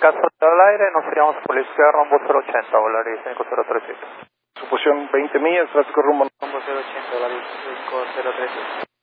caso al aire, nos iríamos por la izquierda rumbo 080, volaría 5037. Su posición 20 millas, tráfico rumbo Rumbo 080, volaría 5037.